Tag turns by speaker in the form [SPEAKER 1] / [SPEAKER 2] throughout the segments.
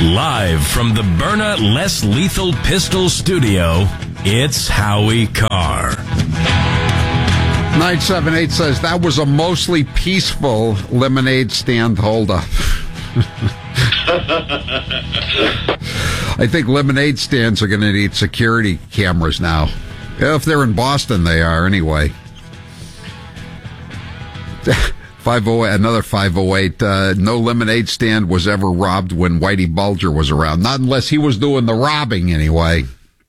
[SPEAKER 1] Live from the Byrna Less Lethal Pistol Studio, it's Howie Carr.
[SPEAKER 2] 978 says that was a mostly peaceful lemonade stand holdup. I think lemonade stands are going to need security cameras now. If they're in Boston, they are anyway. 508, another 508. No lemonade stand was ever robbed when Whitey Bulger was around. Not unless he was doing the robbing anyway.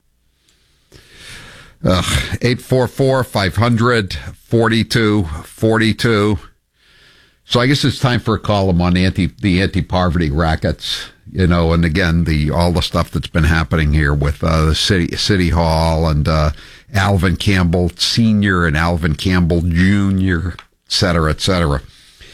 [SPEAKER 2] 844-500-4242. So I guess it's time for a column on the anti-poverty rackets, you know, and again, all the stuff that's been happening here with the city hall and Alvin Campbell Sr. and Alvin Campbell Jr., et cetera, et cetera.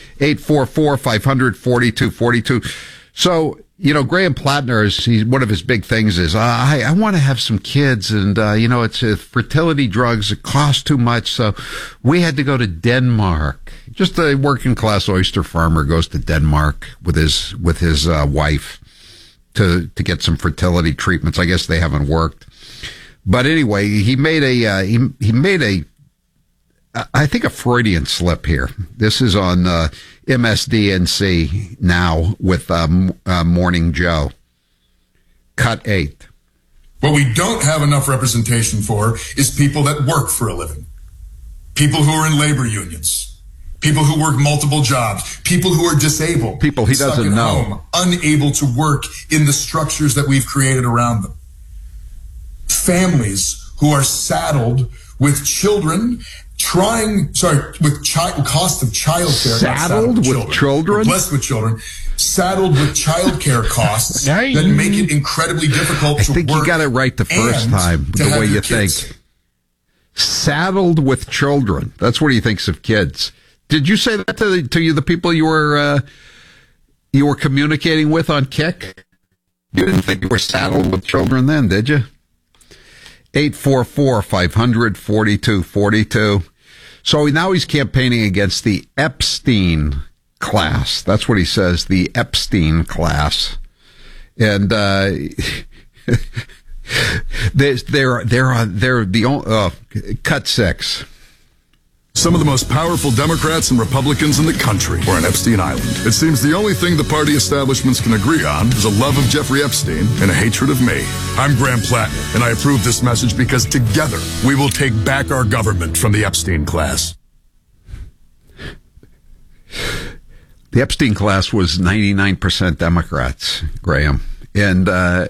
[SPEAKER 2] 844-500-4242. So, you know, Graham Plattner, one of his big things is, I want to have some kids, and, you know, it's fertility drugs, it costs too much, so we had to go to Denmark. Just a working class oyster farmer goes to Denmark with his wife to get some fertility treatments. I guess they haven't worked. But anyway, he made I think a Freudian slip here. This is on MSDNC now with Morning Joe. Cut 8.
[SPEAKER 3] What we don't have enough representation for is people that work for a living. People who are in labor unions. People who work multiple jobs. People who are disabled.
[SPEAKER 2] People he doesn't know.
[SPEAKER 3] Home, unable to work in the structures that we've created around them. Families who are saddled with children with cost of childcare.
[SPEAKER 2] Saddled with children?
[SPEAKER 3] Blessed with children. Saddled with childcare costs that make it incredibly difficult to work.
[SPEAKER 2] I think you got it right the first time, the way you think. Saddled with children. That's what he thinks of kids. Did you say that to you, the people you were communicating with on Kick? You didn't think you were saddled with children then, did you? 844-500-4242. So now he's campaigning against the Epstein class. That's what he says, the Epstein class. And they're the only cut 6.
[SPEAKER 4] Some of the most powerful Democrats and Republicans in the country were on Epstein Island. It seems the only thing the party establishments can agree on is a love of Jeffrey Epstein and a hatred of me. I'm Graham Plattner, and I approve this message because together we will take back our government from the Epstein class.
[SPEAKER 2] The Epstein class was 99% Democrats, Graham, and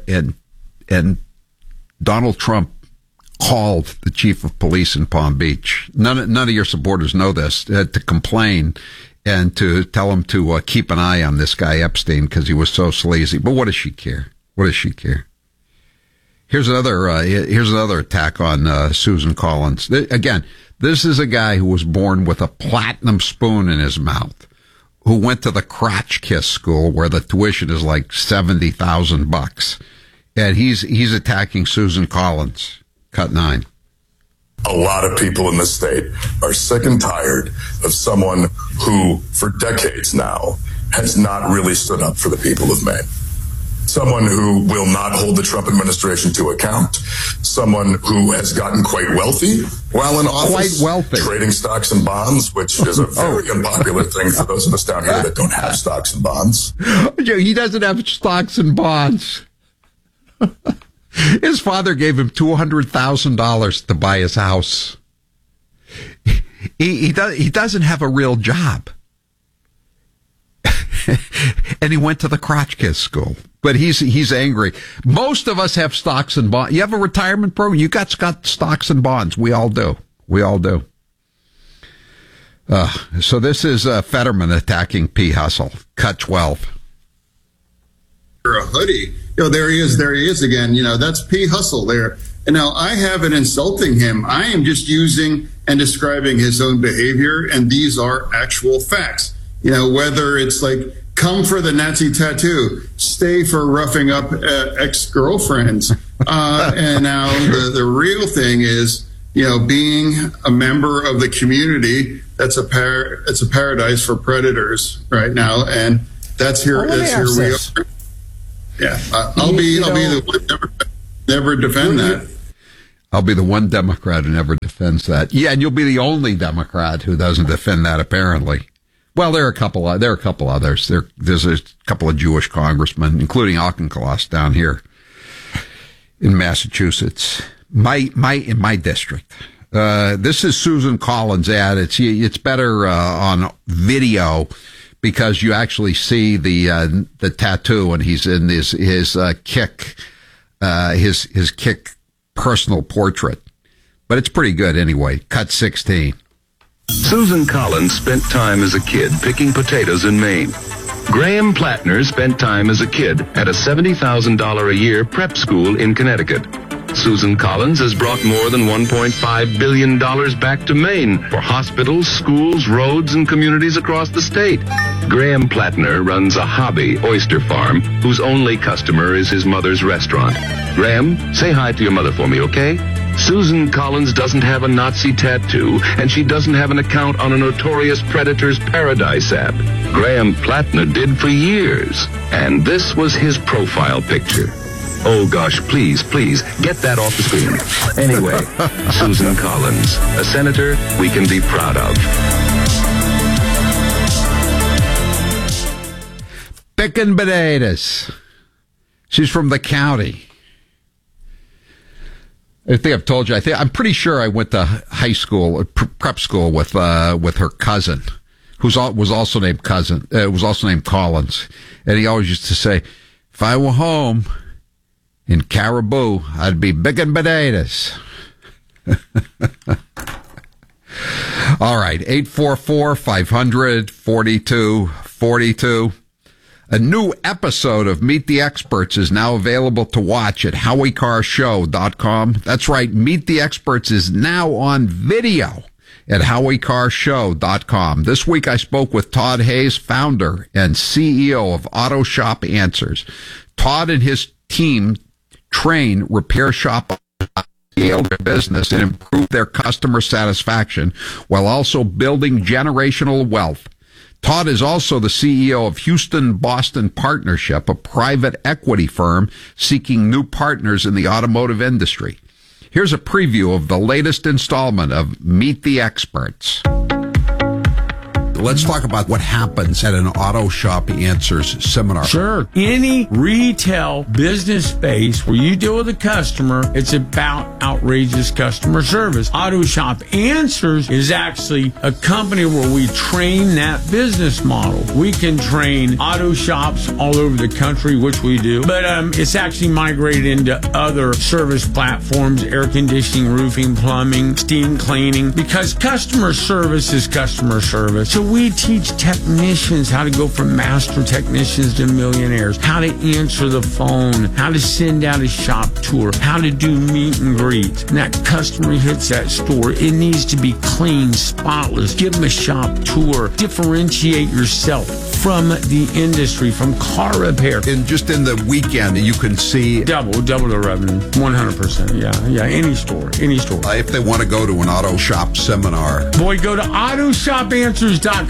[SPEAKER 2] Donald Trump called the chief of police in Palm Beach. None of your supporters know this, to complain and to tell him to keep an eye on this guy Epstein because he was so sleazy. But what does she care? What does she care? Here's another attack on Susan Collins. Again, this is a guy who was born with a platinum spoon in his mouth, who went to the crotch kiss school where the tuition is like $70,000, and he's attacking Susan Collins. Cut 9.
[SPEAKER 4] A lot of people in this state are sick and tired of someone who, for decades now, has not really stood up for the people of Maine. Someone who will not hold the Trump administration to account. Someone who has gotten quite wealthy while in office.
[SPEAKER 2] Quite wealthy.
[SPEAKER 4] Trading stocks and bonds, which is a very unpopular thing for those of us down here that don't have stocks and bonds.
[SPEAKER 2] He doesn't have stocks and bonds. His father gave him $200,000 to buy his house. He doesn't have a real job. And he went to the crotch kiss school. But he's angry. Most of us have stocks and bonds. You have a retirement program? You got stocks and bonds. We all do. So this is Fetterman attacking P. Hustle. Cut 12.
[SPEAKER 5] A hoodie. There he is again. That's P. Hustle there. And now I haven't insulting him. I am just using and describing his own behavior, and these are actual facts. Whether it's like, come for the Nazi tattoo, stay for roughing up ex-girlfriends. And now the real thing is, being a member of the community, it's a paradise for predators right now. And that's here. We are. Yeah, I'll be the one never defend that.
[SPEAKER 2] I'll be the one Democrat who never defends that. Yeah, and you'll be the only Democrat who doesn't defend that, apparently. Well, there are a couple others. There's a couple of Jewish congressmen, including Auchincloss down here in Massachusetts, in my district. This is Susan Collins' ad. It's better on video because you actually see the tattoo, and he's in his Kick personal portrait. But it's pretty good anyway. Cut 16.
[SPEAKER 6] Susan Collins spent time as a kid picking potatoes in Maine. Graham Plattner spent time as a kid at a $70,000 a year prep school in Connecticut. Susan Collins has brought more than $1.5 billion back to Maine for hospitals, schools, roads, and communities across the state. Graham Plattner runs a hobby oyster farm whose only customer is his mother's restaurant. Graham, say hi to your mother for me, okay? Susan Collins doesn't have a Nazi tattoo, and she doesn't have an account on a notorious predator's Paradise app. Graham Plattner did for years, and this was his profile picture. Oh gosh, please, get that off the screen. Anyway, Susan Collins, a senator we can be proud of.
[SPEAKER 2] Pickin' potatoes. She's from the county. I think I've told you. I'm pretty sure I went to high school, prep school with her cousin, was also named Collins, and he always used to say, "If I were home in Caribou, I'd be picking potatoes." All right, 844-500-4242. A new episode of Meet the Experts is now available to watch at HowieCarrShow.com. That's right, Meet the Experts is now on video at HowieCarrShow.com. This week I spoke with Todd Hayes, founder and CEO of Auto Shop Answers. Todd and his team train repair shop scale their business and improve their customer satisfaction while also building generational wealth. Todd is also the CEO of Houston-Boston Partnership, a private equity firm seeking new partners in the automotive industry. Here's a preview of the latest installment of Meet the Experts. Let's talk about what happens at an Auto Shop Answers seminar.
[SPEAKER 7] Sure. Any retail business space where you deal with a customer, it's about outrageous customer service. Auto Shop Answers is actually a company where we train that business model. We can train auto shops all over the country, which we do, but it's actually migrated into other service platforms, air conditioning, roofing, plumbing, steam cleaning, because customer service is customer service. So we teach technicians how to go from master technicians to millionaires, how to answer the phone, how to send out a shop tour, how to do meet and greets. And that customer hits that store, it needs to be clean, spotless. Give them a shop tour. Differentiate yourself from the industry, from car repair.
[SPEAKER 2] And just in the weekend, you can see
[SPEAKER 7] double the revenue, 100%. Yeah, any store.
[SPEAKER 2] If they want to go to an auto shop seminar,
[SPEAKER 7] boy, go to AutoShopAnswers.com.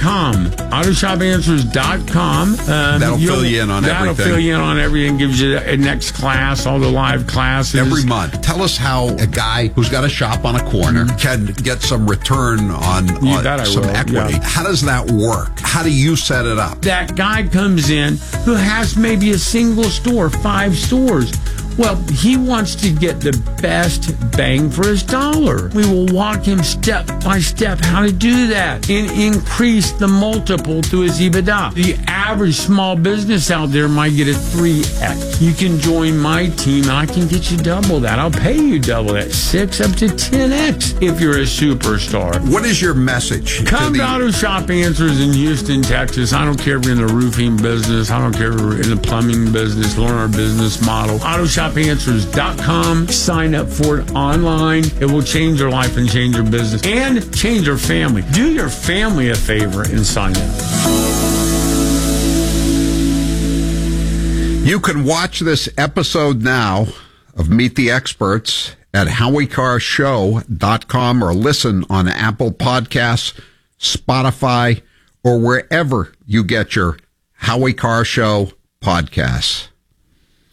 [SPEAKER 7] AutoShopAnswers.com.
[SPEAKER 2] That'll fill you in on everything.
[SPEAKER 7] That'll fill you in on everything. Gives you a next class, all the live classes.
[SPEAKER 2] Every month. Tell us how a guy who's got a shop on a corner can get some return on some equity. Yeah. How does that work? How do you set it up?
[SPEAKER 7] That guy comes in who has maybe a single store, 5 stores. Well, he wants to get the best bang for his dollar. We will walk him step by step how to do that and increase the multiple through his EBITDA. The average small business out there might get a 3X. You can join my team and I can get you double that. I'll pay you double that, 6 up to 10X if you're a superstar.
[SPEAKER 2] What is your message?
[SPEAKER 7] Come to Auto Shop Answers in Houston, Texas. I don't care if you're in the roofing business. I don't care if you're in the plumbing business. Learn our business model. AutoShopAnswers.com. Sign up for it online. It will change your life and change your business and change your family. Do your family a favor and sign up.
[SPEAKER 2] You can watch this episode now of Meet the Experts at HowieCarrShow.com or listen on Apple Podcasts, Spotify, or wherever you get your Howie Carr Show podcasts.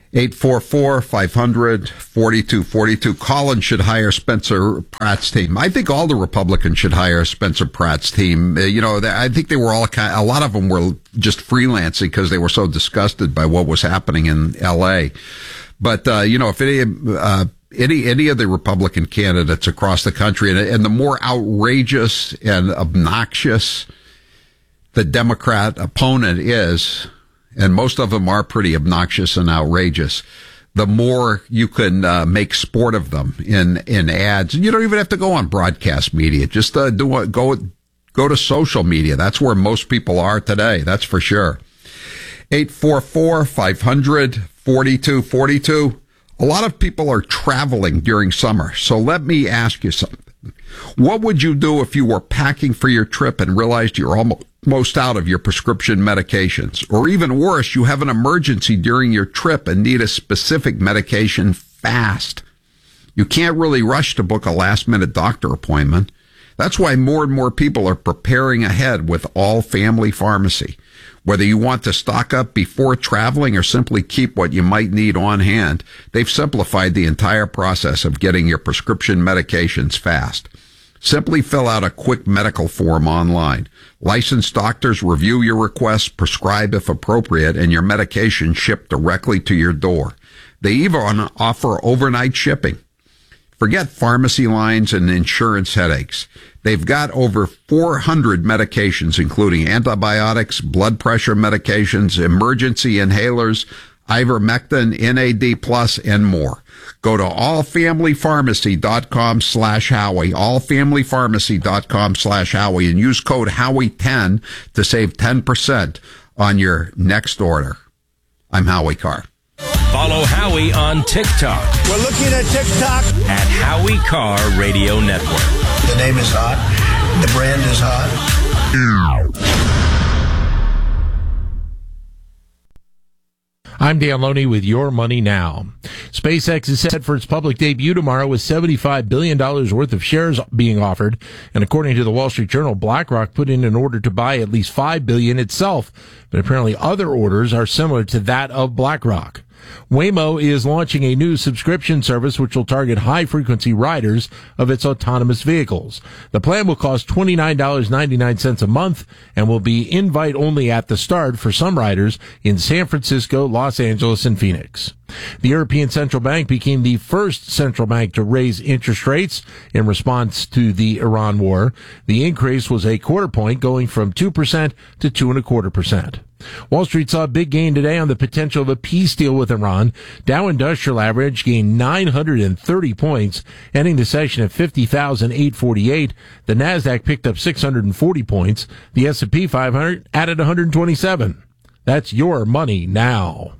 [SPEAKER 2] 844-500-4242. Collins should hire Spencer Pratt's team. I think all the Republicans should hire Spencer Pratt's team. I think they were all a lot of them were just freelancing because they were so disgusted by what was happening in L.A. But, if any of the Republican candidates across the country, and the more outrageous and obnoxious the Democrat opponent is, and most of them are pretty obnoxious and outrageous, the more you can make sport of them in ads. And you don't even have to go on broadcast media. Just go to social media. That's where most people are today. That's for sure. 844-500-4242. A lot of people are traveling during summer. So let me ask you something. What would you do if you were packing for your trip and realized you're almost out of your prescription medications? Or even worse, you have an emergency during your trip and need a specific medication fast. You can't really rush to book a last-minute doctor appointment. That's why more and more people are preparing ahead with All Family Pharmacy. Whether you want to stock up before traveling or simply keep what you might need on hand, they've simplified the entire process of getting your prescription medications fast. Simply fill out a quick medical form online. Licensed doctors review your request, prescribe if appropriate, and your medication shipped directly to your door. They even offer overnight shipping. Forget pharmacy lines and insurance headaches. They've got over 400 medications, including antibiotics, blood pressure medications, emergency inhalers, ivermectin, NAD+, and more. Go to allfamilypharmacy.com/Howie, allfamilypharmacy.com/Howie, and use code Howie10 to save 10% on your next order. I'm Howie Carr.
[SPEAKER 1] Follow Howie on TikTok.
[SPEAKER 8] We're looking at TikTok
[SPEAKER 1] at Howie Carr Radio Network.
[SPEAKER 8] The name is hot. The brand is hot.
[SPEAKER 9] I'm Dan Loney with Your Money Now. SpaceX is set for its public debut tomorrow with $75 billion worth of shares being offered. And according to the Wall Street Journal, BlackRock put in an order to buy at least $5 billion itself. But apparently other orders are similar to that of BlackRock. Waymo is launching a new subscription service which will target high-frequency riders of its autonomous vehicles. The plan will cost $29.99 a month and will be invite-only at the start for some riders in San Francisco, Los Angeles, and Phoenix. The European Central Bank became the first central bank to raise interest rates in response to the Iran war. The increase was a quarter point, going from 2% to 2.25%. Wall Street saw a big gain today on the potential of a peace deal with Iran. Dow Industrial Average gained 930 points, ending the session at 50,848. The Nasdaq picked up 640 points. The S&P 500 added 127. That's Your Money Now.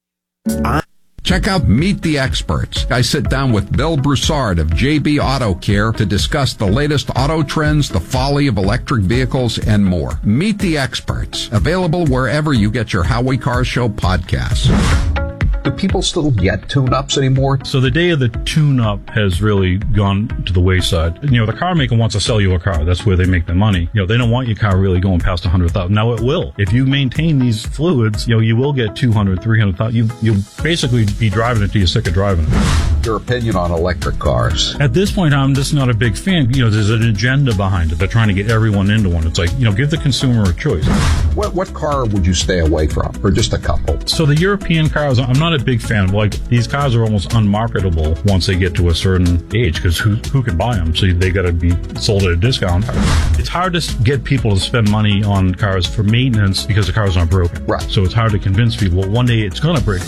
[SPEAKER 2] Check out Meet the Experts. I sit down with Bill Broussard of JB Auto Care to discuss the latest auto trends, the folly of electric vehicles, and more. Meet the Experts. Available wherever you get your Howie Carr Show podcasts. Do people still get tune-ups anymore?
[SPEAKER 10] So the day of the tune-up has really gone to the wayside. The car maker wants to sell you a car. That's where they make their money. They don't want your car really going past 100,000. Now it will. If you maintain these fluids, you will get 200, 300,000. You'll basically be driving it till you're sick of driving it.
[SPEAKER 2] Your opinion on electric cars?
[SPEAKER 10] At this point, I'm just not a big fan. There's an agenda behind it. They're trying to get everyone into one. It's like, give the consumer a choice.
[SPEAKER 2] What car would you stay away from? Or just a couple?
[SPEAKER 10] So the European cars, I'm not a big fan. Like, these cars are almost unmarketable once they get to a certain age, because who can buy them? So they got to be sold at a discount. It's hard to get people to spend money on cars for maintenance because the cars aren't broken.
[SPEAKER 2] Right.
[SPEAKER 10] So it's hard to convince people, one day it's going to break.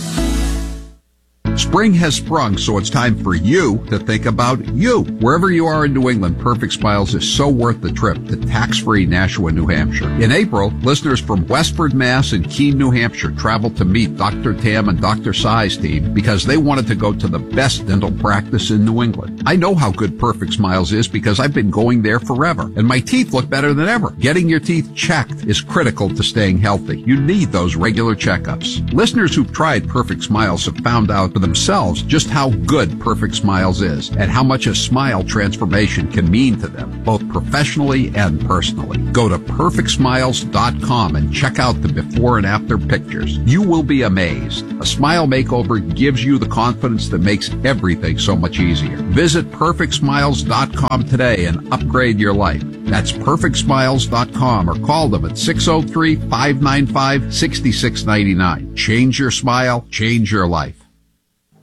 [SPEAKER 2] Spring has sprung, so it's time for you to think about you. Wherever you are in New England, Perfect Smiles is so worth the trip to tax-free Nashua, New Hampshire. In April, listeners from Westford, Mass. and Keene, New Hampshire traveled to meet Dr. Tam and Dr. Sai's team because they wanted to go to the best dental practice in New England. I know how good Perfect Smiles is because I've been going there forever, and my teeth look better than ever. Getting your teeth checked is critical to staying healthy. You need those regular checkups. Listeners who've tried Perfect Smiles have found out for the themselves just how good Perfect Smiles is and how much a smile transformation can mean to them, both professionally and personally. Go to PerfectSmiles.com and check out the before and after pictures. You will be amazed. A smile makeover gives you the confidence that makes everything so much easier. Visit PerfectSmiles.com today and upgrade your life. That's PerfectSmiles.com or call them at 603-595-6699. Change your smile, change your life.